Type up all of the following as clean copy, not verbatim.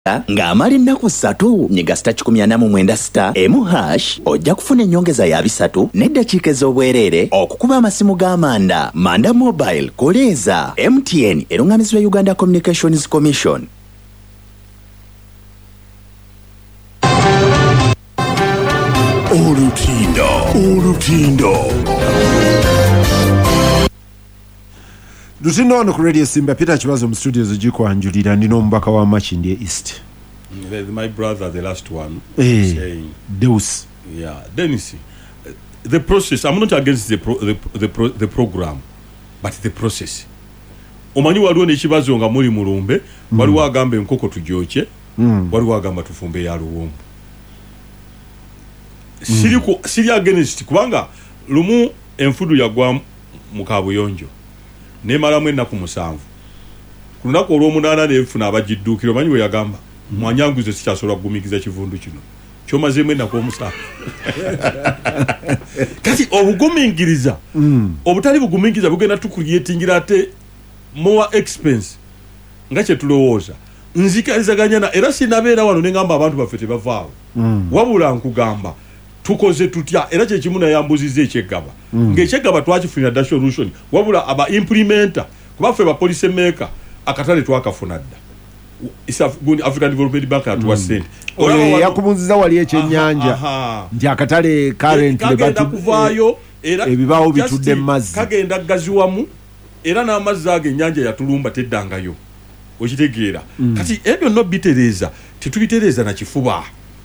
ng'amala ennaku 3 nyiga *149 emu# ojja kufuna ennyongeza ya 3 n'eddakiika ez'obwereere okukuba amasimu g'amanda. Manda Mobile koleeza MTN erungamizibwa Uganda Communications Commission. Olutindo Lutino ono ku Radio Simba. Peter Kibazo mu studios gikwanjulira ndino omubaka wa Makindye East. My brother, the last one, saying Deus. Yeah, Dennis, the process. I'm not against the program, but the process. Omanyi waliwo n'ekibazo nga muri mulumbe waliwo agamba enkoko tujooche waliwo agamba tufumbe ya luwombo. Siri against kubanga lumu enfudu yagwa mu kabuyonjo nemalamu ennaku 7 ku lunaku olw'omunaana n'efuna abagidduukira. Omanyi we yagamba mwanyanguze sikyasobola kugumikiza kivundu kino kyomazeemu ennaku 7. Kati obugumingiriza obutali bugumingiriza bugenda tukulyetingira ate more expense nga kye tulowooza. Nzikalizaganya na era sinabeera wano nengamba abantu baffe tebavaawo wabula nkugamba tukoze tutya era kye kimu nayambuziza ekyegaba ng'ekyegaba twakifunira dda solution wabula aba implementer kubaffe ba policy maker akatale twakafuna dda African Development Bank atuwa sente yakubunziza wali ekyennyanja nti akatale currently bagenda kuvaayo era ebibaawo bitudde mazzi kagenda gaziwamu era n'amazzi ago ennyanja yatulumba teddangayo okitegeera kati ebyo no bitereeza tetubitereeza na kifuba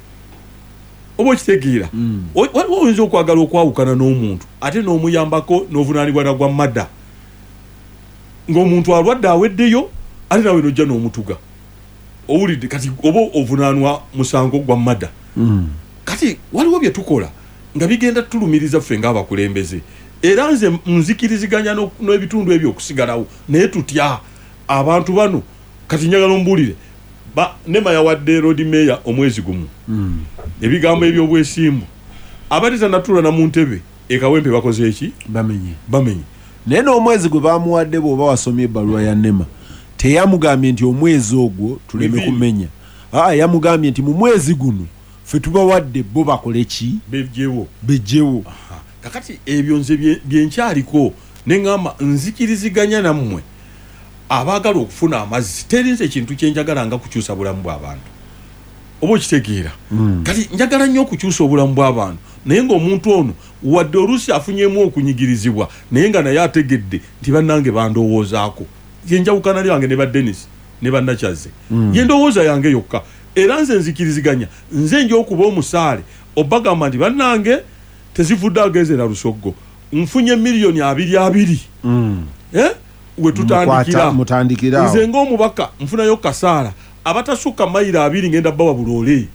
obo kitegeera oyinza okwagala okwawukana n'omuntu ate n'omuyambako n'ovunaanibwa nagwa madda ng'omuntu alwadde aweddeyo ate nawe nojja n'omutuga owulidde kati oba ovunaanwa musango gwa madda kati waliwo bye tukola nga bigenda tulumiriza ffe ng'abakulembeze era nze nzikiriziganya n'ebitundu ebyo okusigalawo naye tutya abantu bano kati njagala ombuulire nema yawadde road mayor omwezi gumu ebigambo eby'obwesimbu abatiza natula na mu ntebe ekawempe bakoze eki bamenye naye n'omwezi gwe bamuwadde bw'oba wasomye ebbaluwa ya nema teyamugambye nti omwezi ogwo tuleme kumenya yamugambye nti mu mwezi guno ffe tubawadde bo bakole ki bejjewo kakati ebyo nze byenkyaliko neŋŋamba nzikiriziganya nammwe abaagala okufuna amazzi terinze ekintu kyenjagala nga kukyusa bulamu bw'abantu oba okitegeera kati njagala nnyo okukyusa obulamu bw'abantu naye ng'omuntu ono wadde oluusi afunyemu okunyigirizibwa naye nga naye ategedde nti bannange bandowoozaako yenjawukana lyange ne ba Dennis ne bannakyaze yendowooza yange yokka era nze nzikiriziganya nze nja okuba omusaale obagamba nti bannange tezivudde ageze na lusoggo nfunye miliyoni 2 we tutandikira nze ng'omubaka nfunayo kasaala abatasukka mayiro 2 ngenda bawa bulole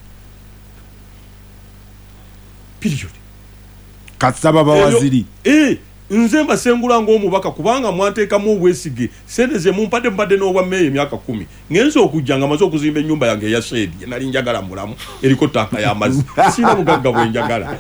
period kasaba bawaziri nze mbasengula ng'omubaka kubanga mwanteekamu obwesige sente ze mumpadde n'obwa meeya emyaka 10 ngenza okujja nga maze okuzimba ennyumba yange eya shedi nali njagala mulamu eriko tanka y'amazzi sina bugagga bwe njagala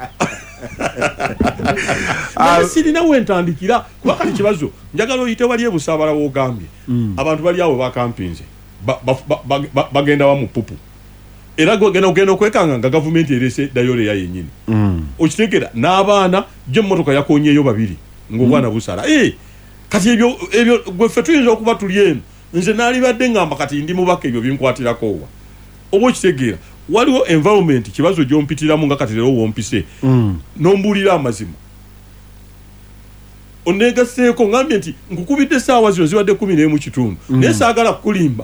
sirina wentandikira kuba kali kibazo njagala oyite wali ebusaabala w'ogambye abantu bali awo bakampinze bagenda wamu pupu era genda okwekanga nga gavumenti erese dayole ya yennyini okitegeera n'abaana gye mmotoka yakonyeeyo 2 ng'obwana busala kati ebyo gweffe tuyinza okuba tuli eno nze naalibadde ngamba kati ndi mubaka ebyo binkwatirako oba okitegeera waliwo environment kibazo gy'ompitiramu nga kati leero wompise n'ombuulira amazima oneegaseeko ngambye nti nkukubidde saawa zino zibadde 11 naye saagala kukulimba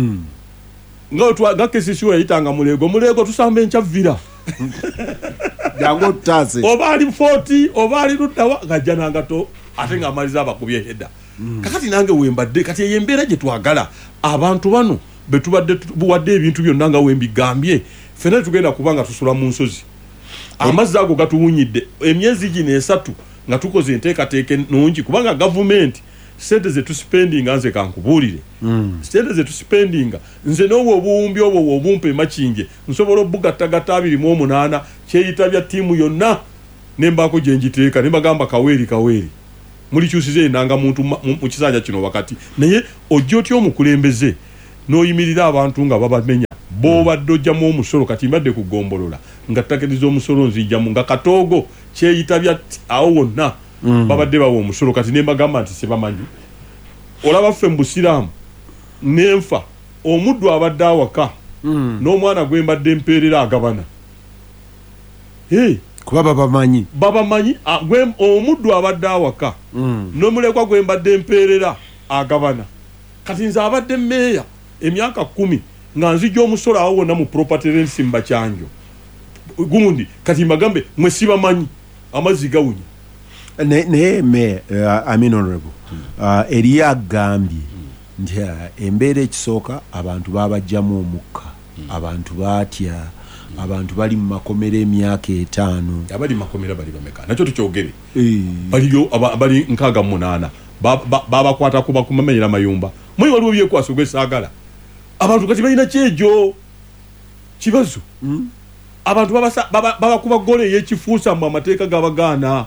nga kesisiwo yayitanga mulego tusamba enkyavira jango tutase oba ali 40 oba ali luddawa ngajja nangato ate ng'amaliza abakubye hedda kakati nange wembadde kati eyembeera gye twagala abantu bano betubadde buwadde ebintu byonna nga wembigambye fena tugenda kubanga tusula mu nsozi amazzi ago gatuwunyidde emyezi gino 3 nga tukoze enteekateeka nungi kubanga gavumenti sente ze tuspendinga nze kankubuulire sente ze tuspendinga nze n'obwo obuwumbi obwo obumpe makinge nsobola obugattagatta 28 kyeyita bya ttiimu yonna nembaako gye njiteeka ne bagamba kaweeri mulikyusize enanga muntu mu kisanja kino wakati naye ojja otya omukulembeze n'oyimirira abantu nga babamenya b'obadde ojjamu omusolo kati mbadde kugombolola nga ttakiriza omusolo nzijjamu nga katoogo kyeyitabya awo wonna babadde bawa omusolo kati ne mbagamba nti sebamanyi olaba ffe mu busiraamu n'enfa omuddu abadde awaka n'omwana gwe mbadde mpeerera agabana kuba babamanyi omuddu abadde awaka n'omulekwa gwe mbadde mpeerera agabana kati nze abadde mmeeya emyaka 10 nga nzijja omusolo awo wonna mu property rents mbakyanjo gundi kati mbagambe mwe sibamanyi amazzi gawunya naye me amin honorable eriyo agambye nti embeera ekisooka abantu babajjamu omukka abantu baatya abantu bali mu makomera emyaka 5 abali mu makomera bali bameka nakyo tukyogere baliyo abali 68 babakwata kuba kumamenyera mayumba mwe waliwo byekwaso gwesaagala abantu kati balina kyejo kibazo abantu babakuba gole yekifuusa mu amateeka gabagaana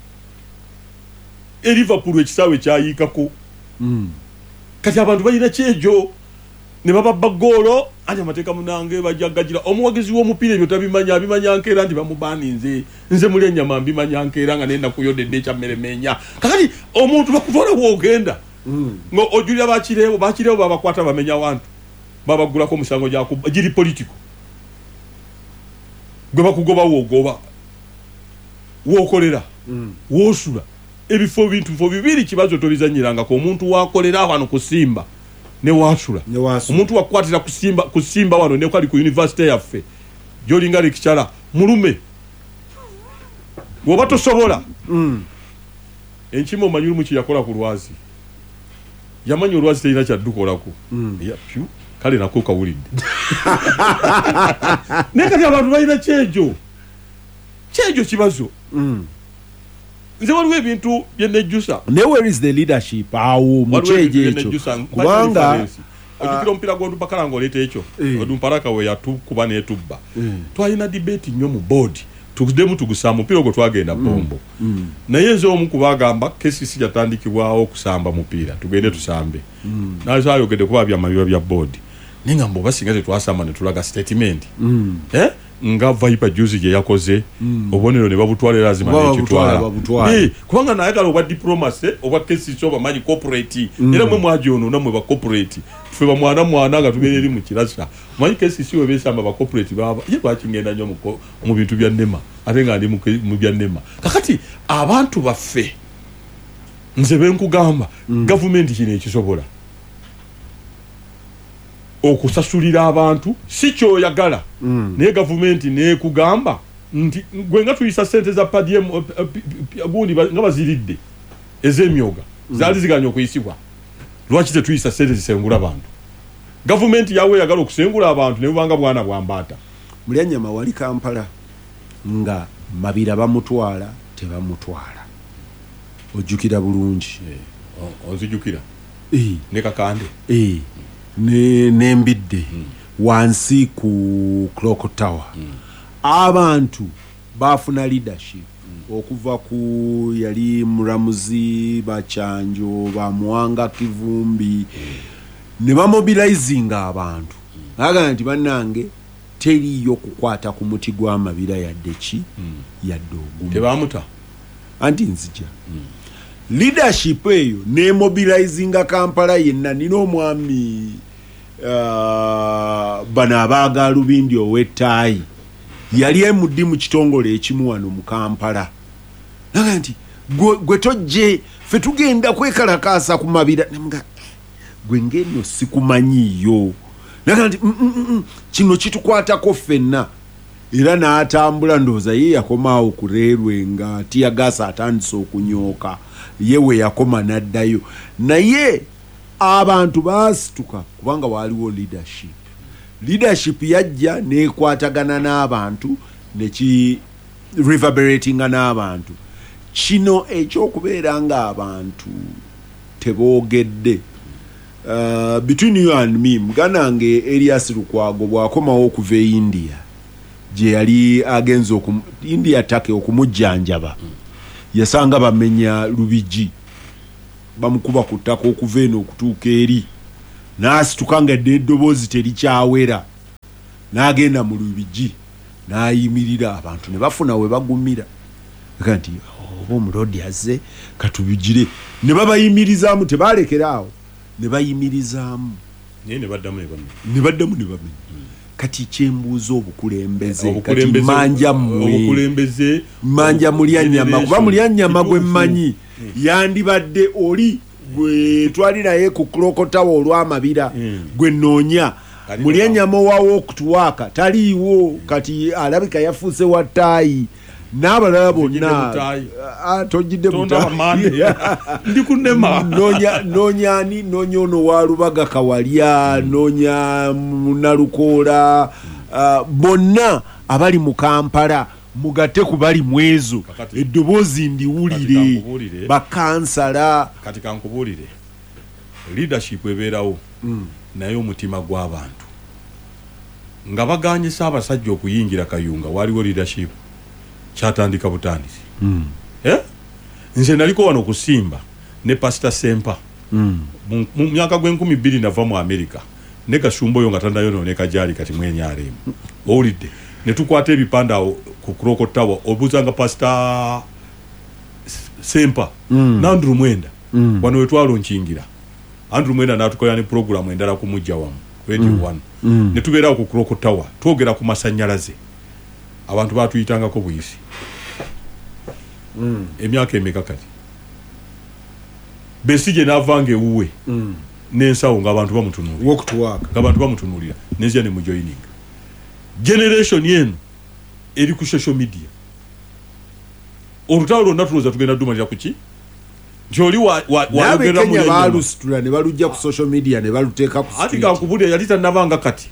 Liverpool ekisaawe kyayiikako kati abantu balina kyejo ne bababba golo anya amateeka munange bajagagira omuwagizi w'omupiira ebyo abimanya nkeera nti bamubaninze nze muli ennyama mbimanya nkeera nga nenda kuyodedde ekyameremenya kakati omuntu bakutwala bwogenda ngo ojulira bakireewo babakwata bamenya wantu babagulako omusango giri politiko gwe bakugoba wogoba wokolera wosula ebifo bintu bibiri kibazo tobizanyirangako omuntu wakolera wano kusimba ne wasula omuntu wakwatira kusimba wano ne kwali ku university yaffe jolinga lecturer mulume woba tosobola enkimo omanyulu mu kiyakola ku lwazi yamanyi olwazi terina kyaddukolako kale nako kawulidde naye kati abantu balina kyejo kibazo nze waliwo ebintu byenejjusa where is the leadership awo mu kyejo ekyo kubanga ojukira omupiira gw'odupakalanga oleeta ekyo odumparaka we yatukuba netubba twalina debate nnyo mu board tukuddemu tugusamba mupiira ogwo twagenda bombo naye nze omu kubagamba KCC yatandikibwawo okusamba mupiira tugende tusambe nazo ayogedde kuba byamabiba bya board ninga mbo basinga tetwasamba ne tulaga statement nga Viper juzi je yakoze obonero ne babutwale lazima n'ekitwala kubanga nayagala obwa diplomacy obwa KCC oba manyi corporate era mwe mwajono namwe ba corporate ffe ba mwana nga tubeereri mu kirasa manyi KCC webesamba ba corporate baba ye twakingenda nnyo mu bintu bya nema ate nga ndi mu bya nema kakati abantu baffe nze benkugamba government kino ekisobola okusasulira abantu si kyoyagala naye gavumenti nekugamba nti gwe nga tuyisa sente za padiem gundi nga baziridde ez'emyoga zaali ziganya okuyisibwa lwaki tetuyisa sente zisengula abantu gavumenti yawe yagala okusengula abantu ne bubanga bwana bwambaata Mulyanyama wali Kampala nga Mabira bamutwala tebamutwala ojjukira bulungi onzijukira ne Kakande nembidde wansi ku Clock Tower abantu bafuna leadership okuva ku yali Muramuzi Bachanjo bamuwanga Kivumbi ne bamobilizing abantu aga nti bannange teriyo kukwata ku muti gwa Mabira yadde ki yadde ogumu tebamuta anti nzija leadership eyo ne mobilizing Kampala yenna nino omwami bana abaga Lubindi ow'ettaayi yali emuddi mu kitongole ekimu wano mu Kampala naga nti gwe tojje ffe tugenda kwekalakaasa ku Mabira nemuga gwe ng'enno sikumanyiyo naga nti kino kitukwatako ffenna era n'atambula ndowooza ye yakomaawo ku reerwe nga tiyagaasa atandise okunyooka yewe yakoma naddayo naye abantu baasituka kubanga waaliwo leadership yajja nekwatagana n'abantu neki reverberatinga n'abantu kino ekyokubeera nga abantu teboogedde between you and me muganange Elias Lukwago bwakomawo okuva e India gye yali agenza India take okumujjanjaba yasanga bamenya Lubigi bamukuba ku ttaka okuva eno okutuuka eri n'asituka nga eddoboozi terikyawera n'agenda mu lubigi n'ayimirira abantu ne bafuna we bagumira nti oba omulodi azze katubigire ne babayimirizaamu tebalekerawo ne bayimirizaamu ne baddamu ne bamenya kati kyembuuza obukulembeze kati manja mulyanyama kuba mulyanyama gwe mmanyi yandibadde oli gwe twali naye ku krokotawo olw'amabira gwe noonya mulyanyama owawo okutuwaaka taliiwo kati alabika yafuuse wa ttaayi n'abalala bonna tojjidde ndi kunema noonya ono wa Lubaga Kawalya noonya Munalukoola bonna abali mu Kampala mugatte ku bali mwezo eddoboozi ndiwulire bakansala kati kankubuulire leadership ebeerawo naye omutima gw'abantu nga baganyisa abasajja okuyingira Kayunga waliwo leadership kyatandika butandisi nze naliko wano kusimba ne Pastor Sempa mu myaka gw'2000 nava mu America ne Kasumbo yo nga tandayonooneka gyali kati mwenyaremu owulidde ne tukwata ebipanda ku Krokotawa obuzanga Pastor Sempa n'Andrew Mwenda wano wetwalonkingira Andrew Mwenda n'atukola ne program endala ku mujja wamu Radio 1 ne tubeerawo ku Krokotawa twogera ku masannyalaze abantu batuyitangako buyisi emyaka emeka kati Besigye n'avanga ewuwe n'ensawo ng'abantu bamutunuulira n'enzija ne mu joining generation yenu eri ku social media olutalo lwonna tulowooza tugenda dumalira ku ki nti oli wayogera mu baalusitula ne balujja ku social media ne baluteeka ku ati kankubulira yali tannabanga kati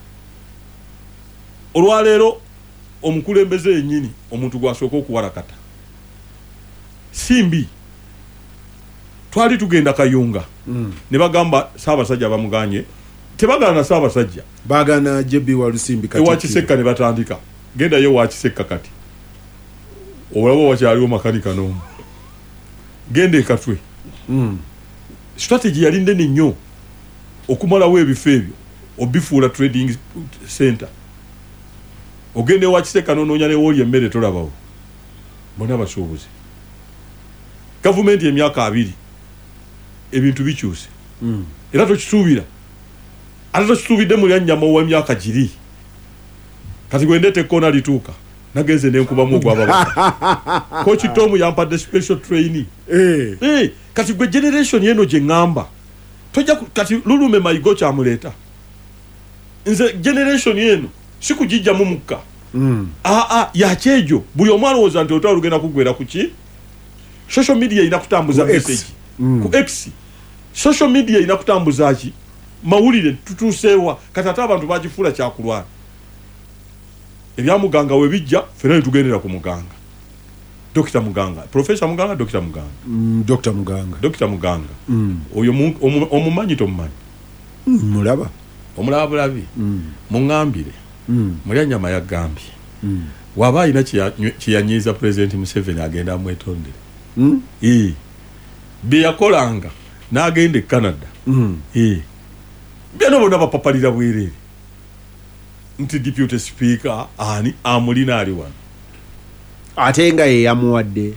olwaleero omukulembeze yennyini omuntu gwasooka okuwalakata simbi twali tugenda Kayunga ne bagamba Ssaabasajja bamuganye tebagana Ssaabasajja bagana JB Walusimbi kati ewa Kisekka ne batandika genda yo wa Kisekka kati olaba wakyaliwo makanika n'omu genda ekatwe strategy yali ndene nnyo okumalawo ebifo ebyo obifuula trading center ogende wa Kisekka n'onoonya ne woolya emmere tolabawo bonna basuubuzi gavumenti emyaka 2 ebintu bikyuse era tokisuubira ate tokisuubidde mu lyanyama ow'emyaka 2 kati gwendete ekkoona lituuka nagenze nenkubamu ogwababa Coach Tom yampadde special training kati gwe generation yeno gye ŋŋamba tojja kati lulume mayigo kyamuleeta nze generation yeno sikugijjamu mukka yakyejo buli omu alowooza nti olutalo lugenda kugwera ku ki social media inakutambuza message ku X social media inakutambuza ki mawulire tutuuseewa kati ate abantu bagifuula kyakulwana ebyamuganga we bijja fena tugendera ku muganga Dr. Muganga Professor Muganga Dr. Muganga Dr. Muganga oyo omumanyi tomumanyi mulaba omulaba bulabi muŋŋambire mulyanyama yagambye waba alina kyeyanyiiza President Museveni agenda amwetondere bye yakolanga n'agenda e Canada byano bonna bapapalira bwereere nti deputy speaker ani amulina ali wano ate nga ye yamuwadde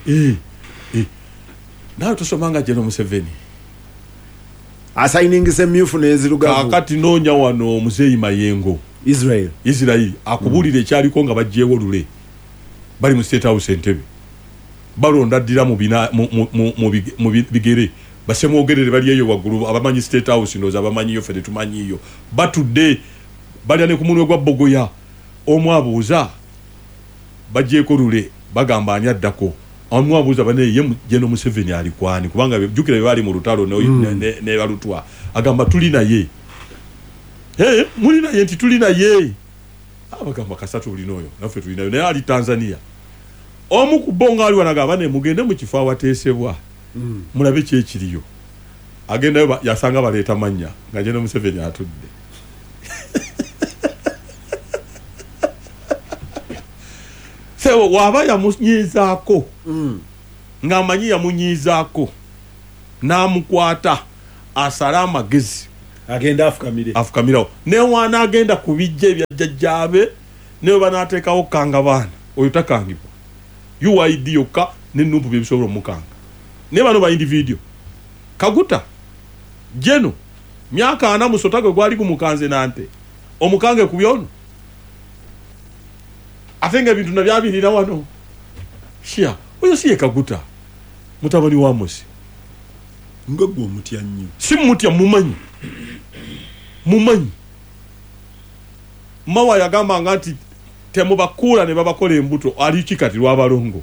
nawe tosomanga General Museveni asayiningisa emyufu n'ezirugavu kakati noonya wano Muzeeyi Mayengo Israel akubuulira ekyaliko nga bajjeewo lule bali mu State House Entebbe balonda ddira mu bigere basemwogerere bali eyo waggulu abamanyi State House ndooza abamanyiyo ffe tetumanyiyo batudde balya ne ku munwe gwa Bogoya omu abuuza bajjeeko lule bagamba ani addako omu abuuza bane ye General Museveni alikwani kubanga jjukira bali mu lutalo ne balutwa agamba tuli naye muli naye nti tuli naye abagamba kasatu bulina oyo naffe tuli naye naye ali Tanzania omu ku bonga ali wanagamba ne mugende mu kifo awateesebwa mulabe kyekiriyo agendayo yasanga baleeta mannya nga General Museveni atudde sewo waba yamunyiizaako ng'amanyi yamunyiizaako n'amukwata asala amagezi agenda afukamirawo ne wana agenda kubijja ebyajjajjabe ne banateekawo kanga baana oyo takangibwa UID yokka n'ennumpu bye bisobola omukanga ne bano ba individual Kaguta jeno myaka ana musotage gwali kumukanze nante omukange kubyono atenga bintu na byabirira wano shia oyo siye Kaguta mutabani wa Mosi ngogwo omutya nnyo si mutya mumanyi mawa yagamba ngati temubakula ne babakola embuto ali kikati lw'abalongo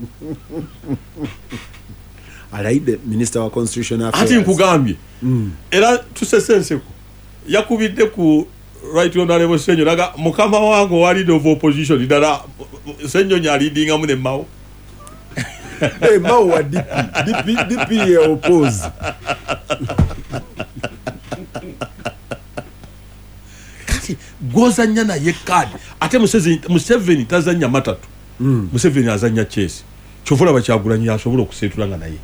alaide minister wa constitution affairs ati nkugambye era tusesenseko yakubidde ku right honorable Senyo laga mukama wango wali of opposition dala Senyo nyali dinga mune mawo mawo wa DP ya oppose kati goza nyana ye card ate Museveni tazanya matatu Museveni azanya chess chofula bakyagulanya asobola okusetulanga naye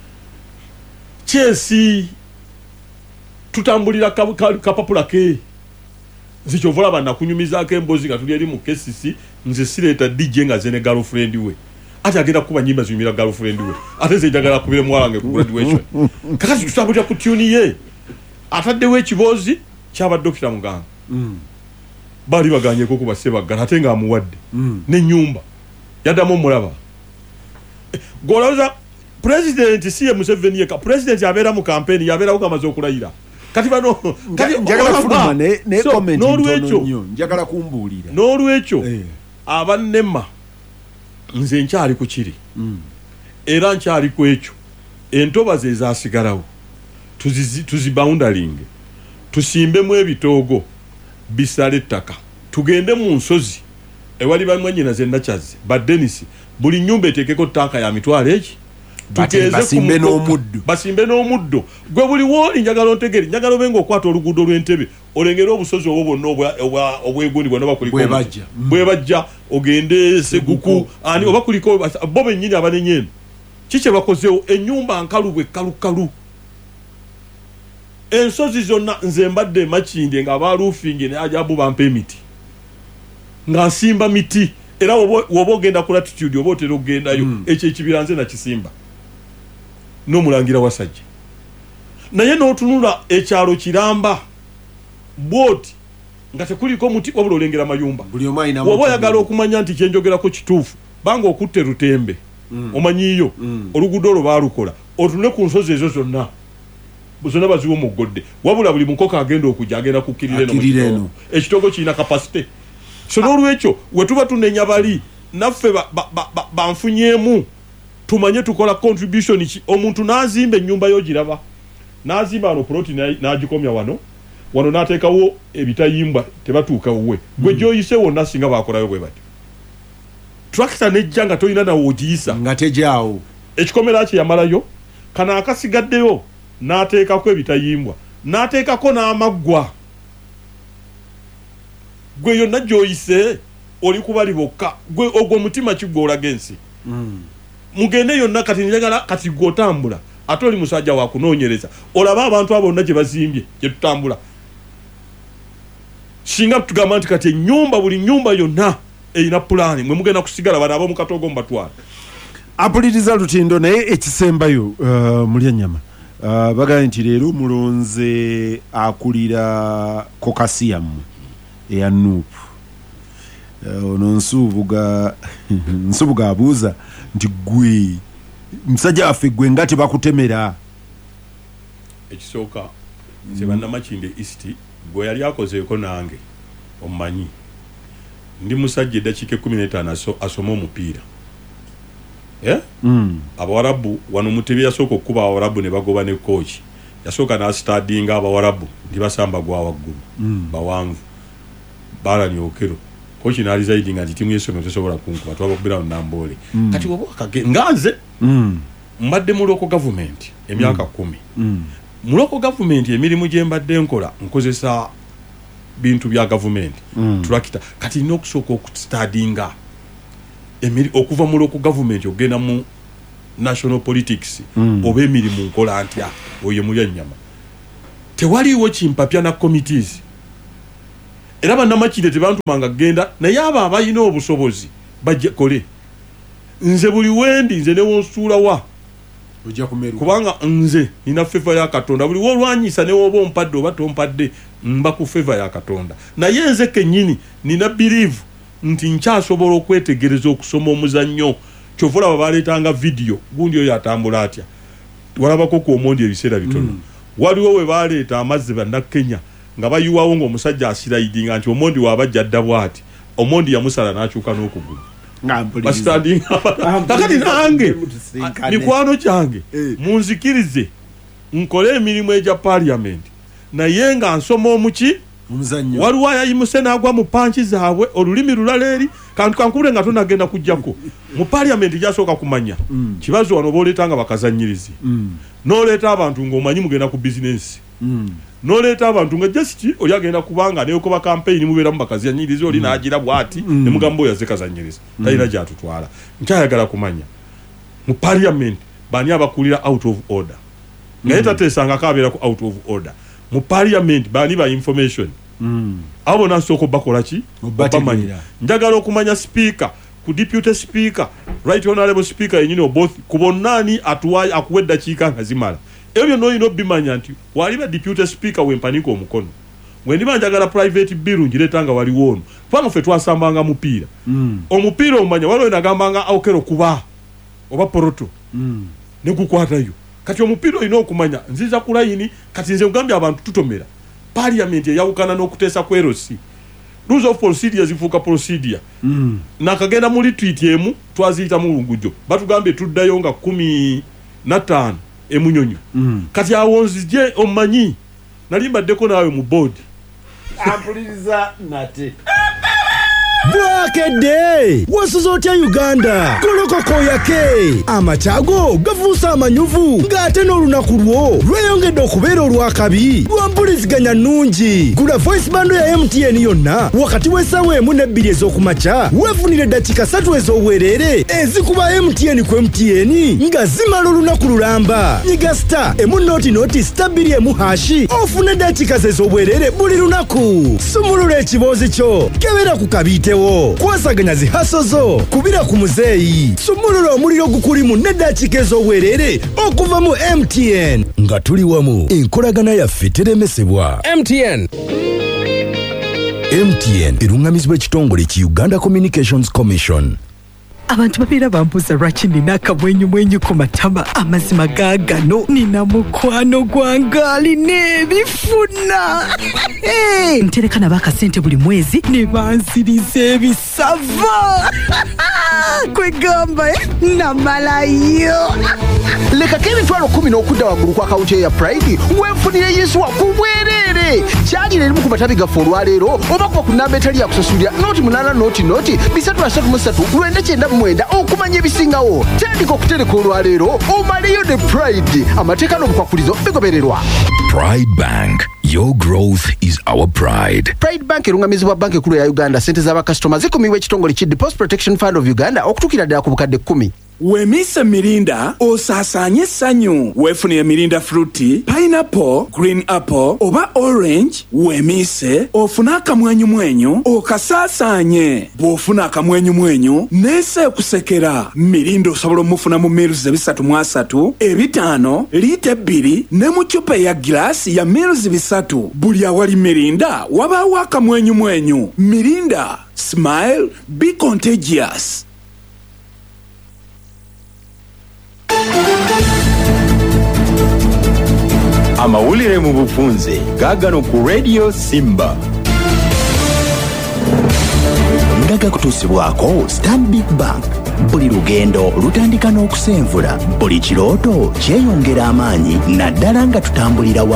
chess tutambulira kapapula ke zichovola bana kunyumiza ke mbozi nga tuli eri mu KCC nze sireta DJ nga zene girlfriend we ati agenda kuba nyimba zimira girlfriend we ate zejagala kubire mwalange ku graduation kakati tutambulira ku tune ye atadde we kibozi kyaba Dr. Muganga bali baganye ko kuba sebagala ate nga amuwadde ne nyumba yaddamu mulaba golaza president siye Museveni yeka president abera mu campaign yabera ukamaze okulayira kati bano kati njagala fuluma ne comment nnyo njagala kumbulira n'olwekyo abannema nze nkyali ku kiri era nkyali ku ekyo entoba ze zasigalawo tuziboundaling tusimbemu ebitoogo bisale ettaka tugende mu nsozi ewali bamwenyina ze Nakyazi ba Dennis buli nyumba etekeko tanka ya mitwalo eki basimbe n'omuddo gwe buli woli njagala ontegeri njagala obenga okwata oluguudo lw'Entebbe olengera obusozi obwo bonna obwegundibwa noba kuliko bwe bajja ogende Seguku ani oba kuliko bo bennyini abanenyeno kikye bakozeewo ennyumba nkalubwe kalukalu ensozi zonna nze mbadde Makinde nga abaluufingi ne Ajabu bampa emiti nga nsimba miti era woba ogenda ku latitude oba otera okugendayo ekyo ekibira nze nakisimba n'omulangira Wasajja naye n'otunula ekyalo Kiramba bwoti nga tekuliko muti wabula olengera mayumba woba oyagala okumanya nti kyenjogerako kituufu banga okutte Lutembe omanyiyo oluguudo olwo baalukola otunule ku nsozi ezo zonna baziwo mu Ggodde wabula buli mukoka agenda okujja agenda kukkirira eno ekitogo kirina kapasite so n'olwekyo we tuba tunenya bali naffe banfunyemu tumanye tukola contribution omuntu nazimba ennyumba yo giraba nazimba wano ploti nagikomya wano nateekawo ebitayimbwa tebatuuka wuwe gwe gyoyise wonna singa bakolayo bwe batyo tractor nejja nga tolina nawo ogiyisa nga tejaawo ekikomera kye yamalayo kana akasigaddeyo nateekako ebitayimbwa nateekako n'amaggwa gwe yonna gyoyise oli kubali bokka gwe ogwo mutima kigwoolaga ensi mugende yonna kati njagala kati gwotambula ate oli musajja wa kunoonyereza olaba abantu abo bonna gye bazimbye gye tutambula singa tugamba nti kati ennyumba buli nnyumba yonna erina pulaani mwe mugenda kusigala bano ab'omu Katoogo mubatwala apuliriza Lutindo naye ekisembayo mulya nnyama bagambye nti leero mulonze akulira kokasiyamu eya Nuupu ono nsubuga abuuza nti gwe musajja waffe gwe nga tebakutemera ekisooka nze bannamakinde East gwe yali akozeeko nange omumanyi ndi musajja eddakiika 15 asoma omupiira Abawarabu wano Mutebi yasooka okuba Abawarabu ne bagoba ne coach yasooka n'astadinga Abawarabu ndi basamba gwa waggulu bawanvu Barani Okero coach n'alizaidi nga timu y'essomero tesobola kunkuba twabakubira mu Namboole kati wobo nganze mbadde mu local government emyaka 10 mu local government emirimu gye mbadde nkola nkozesa bintu bya government tractor kati n'okusooka okustadinga okuva mu local government ogenda mu national politics oba emirimu nkola ntya oyo mulya nnyama tewaliwo kimpapya na committees era bannamakinde tebantumanga genda naye abo abalina obusobozi bajekole nze buli wendi nze newonsuula wa kubanga nze nina favor ya Katonda buli wolwanyisa newoba ompadde oba tompadde mba ku favor ya Katonda naye nze kennyini nina believe nti nkyasobola okwetegereza okusoma omuzannyo kyovula babaleetanga video gundi oyo atambula atya walabako ku Omondi ebiseera bitono waliwo we baleeta amazzi bannakenya nga bayuwawo ng'omusajja asiraidinga nti Omondi wabajja dda bwati Omondi yamusala n'akyuka n'okugulu kakati nange mikwano kyange munzikirize nkole emirimu egya parliament naye nga nsoma omuki waliwo ayayimuse n'agwa mu panchi zaabwe olulimi lulala eri kantu kankubule nga tonagenda kujjako mu parliament gyasooka kumanya kibazo wano booleetanga bakazanyirizi n'oleeta abantu ng'omanyi mugenda ku bizinensi n'oleeta abantu nga just oli agenda kubanga neyokoba campaign mubeeramu bakazanyirizi oli n'agira bwati ne mugamba oyo azze kazanyirizi talina gyatutwala nkyayagala kumanya mu parliament bani abakulira out of order naye tateesanga kabeera ku out of order mu parliament bani ba information abo nasooka bakola ki bamanyi njagala okumanya speaker ku deputy speaker right honorable speaker yenyini both kubonani atuwaye akuwedda kiika nga zimala ebyo no bimanya nti waliba deputy speaker wempaniko omukono wendiba njagala private bill ngiretanga waliwo ono panga fe twasambanga mupiira omupiira omanya waliwo nagambanga awokero kuba oba poroto ne gukwatayo kati omupiira olina okumanya nziza ku layini kati nze ngambye abantu tutomera parliament yawukana n'okuteesa ku LC rules of procedure zifuuka procedure nakagenda muri tweet emu twaziyita mu lungujjo batugambye tuddayo nga 15 emunyonyo kati awonzije omanyi nalimbaddeko naawe mu board ampuliriza nate Bwakede wasuzotya Uganda kolokoko yake amachago gavusa amanyuvu ngate n'olunaku lwo lweyongedde okubeera olwakabi lwampuliziganya nnungi gula voice bando ya MTN yonna wakati w'essaawa emu n'ebbiri ez'okumakya weefunire eddakiika 3 ez'obwereere ezikuba MTN ku MTN nga zimala olunaku lulamba nyiga star emu noti star 2 emu hashi ofune eddakiika ez'obwereere buli lunaku sumulula ekiboozi kyo kebera ku kabiite kwasaganya zihasozo kubira ku muzeeyi sumulula omuliro gukulimu n'eddakiika ez'obwereere okuva mu MTN nga tuli wamu enkolagana yaffe teremesebwa. MTN erungamizibwa ekitongole ki Uganda Communications Commission. Abantu babeera bambuza lwaki nina akamwenyumwenyu ku matama amazima gaagano nina mukwano gwangaali n'ebifuna ntereka nabo akasente buli mwezi ne banziriza ebisava kwegamba namalayo lekako emitwalo 10 okudda waggulu kwa akawunti ya Pride weefunire Yesuwa ku bwereere kyalira erimu ku matabi gaffe olwaleero oba kuba ku nnamba etali yakusasulira noti 8 noti 339 okumanya ebisingawo tandika okutereka olwaleero omaleyo ne Pride amateeka n'obukwakulizo bigobererwa. Pride Bank, your growth is our pride. Pride Bank erungamizibwa banka ekkulu ya Uganda. Sente z'abakasitoma zikuumibwa ekitongole ki Deposit Protection Fund of Uganda okutuukira ddala ku bukadde 10. Wemise mirinda osaasanye essanyu weefunire mirinda fruity pineapple green apple oba orange wemise ofuna akamwenyumwenyu okasaasaanye bw'ofuna akamwenyumwenyu neese kusekera mirinda osobola omufuna mu miruzi 3 5 liita 2 ne mu ccupa ya giraasi ya miruzi 3 buli awali mirinda wabaawo akamwenyumwenyu. Mirinda, smile, be contagious. Amawulire mu bufunze gaagano ku Radio Simba ndaga kutuusibwako Stanbic Bank. Buli lugendo lutandika n'okusenvula, buli kirooto kyeyongera amaanyi naddala nga tutambulira